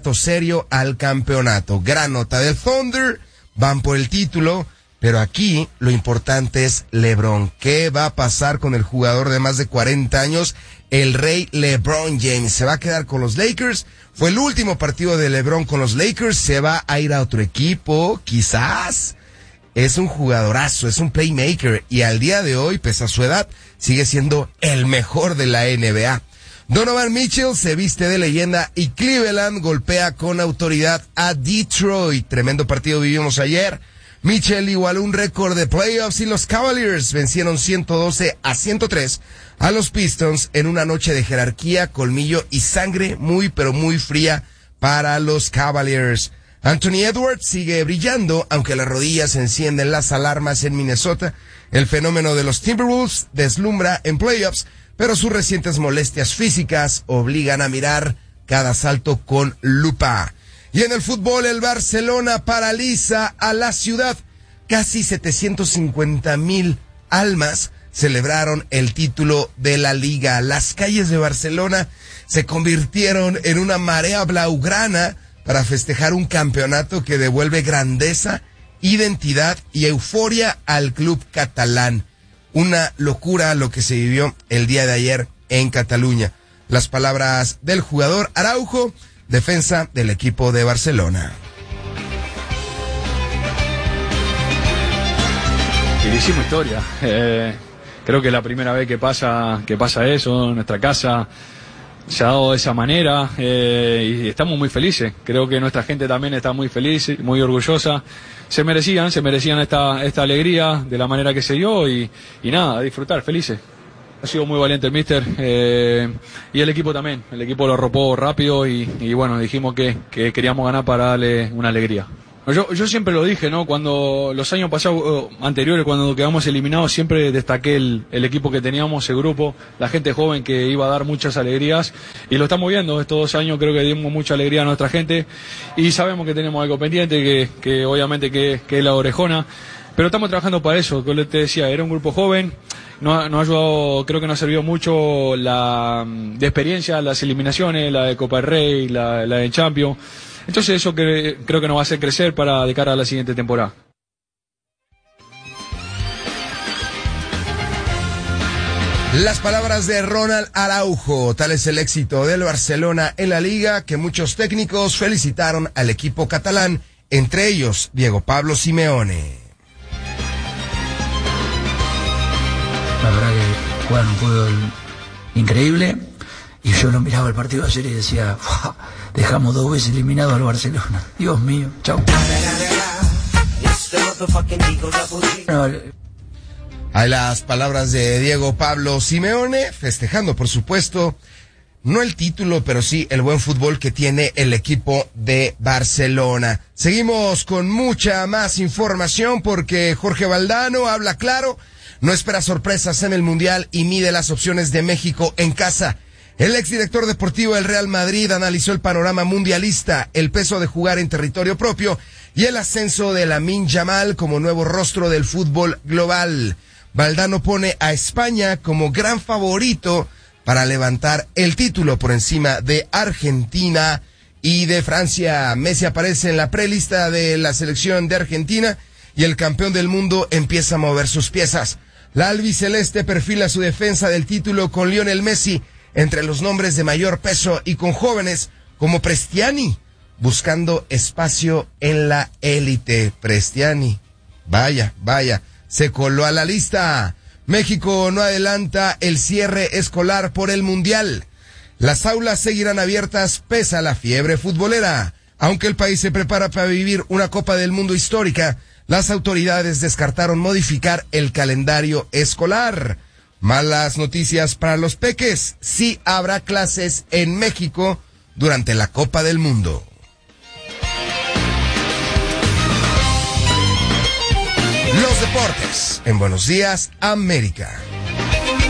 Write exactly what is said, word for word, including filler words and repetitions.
candidato serio al campeonato. Gran nota del Thunder, van por el título, pero aquí lo importante es LeBron. ¿Qué va a pasar con el jugador de más de cuarenta años? El rey LeBron James se va a quedar con los Lakers. Fue el último partido de LeBron con los Lakers. Se va a ir a otro equipo, quizás. Es un jugadorazo, es un playmaker y al día de hoy, pese a su edad, sigue siendo el mejor de la N B A. Donovan Mitchell se viste de leyenda y Cleveland golpea con autoridad a Detroit. Tremendo partido vivimos ayer. Mitchell igualó un récord de playoffs y los Cavaliers vencieron ciento doce a ciento tres a los Pistons en una noche de jerarquía, colmillo y sangre muy pero muy fría para los Cavaliers. Anthony Edwards sigue brillando, aunque las rodillas encienden las alarmas en Minnesota. El fenómeno de los Timberwolves deslumbra en playoffs, pero sus recientes molestias físicas obligan a mirar cada salto con lupa. Y en el fútbol, el Barcelona paraliza a la ciudad. Casi setecientos cincuenta mil almas celebraron el título de la Liga. Las calles de Barcelona se convirtieron en una marea blaugrana para festejar un campeonato que devuelve grandeza, identidad y euforia al club catalán. Una locura lo que se vivió el día de ayer en Cataluña. Las palabras del jugador Araujo, defensa del equipo de Barcelona. Y hicimos historia. Eh, creo que es la primera vez que pasa, que pasa eso en nuestra casa. Se ha dado de esa manera eh, y estamos muy felices. Creo que nuestra gente también está muy feliz, muy orgullosa. Se merecían, se merecían esta, esta alegría de la manera que se dio y, y nada, a disfrutar, felices. Ha sido muy valiente el míster eh, y el equipo también. El equipo lo arropó rápido y, y bueno, dijimos que, que queríamos ganar para darle una alegría. Yo, yo siempre lo dije, ¿no? Cuando los años pasados, anteriores, cuando quedamos eliminados, siempre destaqué el, el equipo que teníamos, el grupo, la gente joven que iba a dar muchas alegrías. Y lo estamos viendo, estos dos años creo que dimos mucha alegría a nuestra gente. Y sabemos que tenemos algo pendiente, que, que obviamente que, que es la orejona. Pero estamos trabajando para eso, como te decía, era un grupo joven. Nos no ha ayudado, creo que nos sirvió mucho la de experiencia, las eliminaciones, la de Copa del Rey, la, la de Champions. Entonces eso que, creo que nos va a hacer crecer para de cara a la siguiente temporada. Las palabras de Ronald Araujo. Tal es el éxito del Barcelona en la Liga que muchos técnicos felicitaron al equipo catalán, entre ellos Diego Pablo Simeone. La verdad que jugaron un fútbol increíble y yo lo miraba el partido de ayer y decía, dejamos dos veces eliminado al Barcelona. Dios mío, chau. No, Hay las palabras de Diego Pablo Simeone, festejando por supuesto, no el título, pero sí el buen fútbol que tiene el equipo de Barcelona. Seguimos con mucha más información porque Jorge Valdano habla claro. No espera sorpresas en el Mundial y mide las opciones de México en casa. El exdirector deportivo del Real Madrid analizó el panorama mundialista, el peso de jugar en territorio propio y el ascenso de Lamine Yamal como nuevo rostro del fútbol global. Valdano pone a España como gran favorito para levantar el título por encima de Argentina y de Francia. Messi aparece en la prelista de la selección de Argentina y el campeón del mundo empieza a mover sus piezas. La albiceleste perfila su defensa del título con Lionel Messi entre los nombres de mayor peso y con jóvenes como Prestiani, buscando espacio en la élite. Prestiani, vaya, vaya, se coló a la lista. México no adelanta el cierre escolar por el Mundial. Las aulas seguirán abiertas pese a la fiebre futbolera. Aunque el país se prepara para vivir una Copa del Mundo histórica, las autoridades descartaron modificar el calendario escolar. Malas noticias para los peques. Sí habrá clases en México durante la Copa del Mundo. Los deportes en Buenos Días, América.